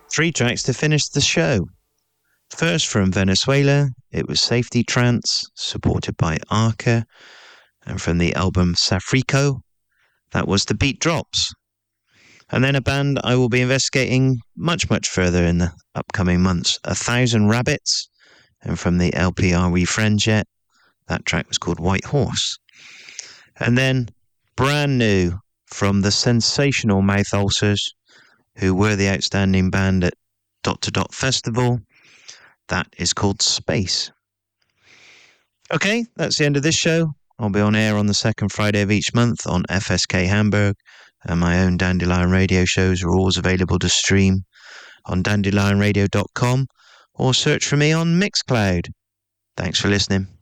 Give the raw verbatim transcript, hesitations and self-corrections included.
Three tracks to finish the show. First, from Venezuela, it was Safety Trance, supported by Arca, and from the album Safrico, that was The Beat Drops. And then a band I will be investigating much, much further in the upcoming months, A Thousand Rabbits, and from the L P Are We Friends Yet, that track was called White Horse. And then, brand new, from the sensational Mouth Ulcers, who were the outstanding band at Dot to Dot Festival, that is called Space. Okay, that's the end of this show. I'll be on air on the second Friday of each month on F S K Hamburg, and my own Dandelion Radio shows are always available to stream on dandelion radio dot com or search for me on Mixcloud. Thanks for listening.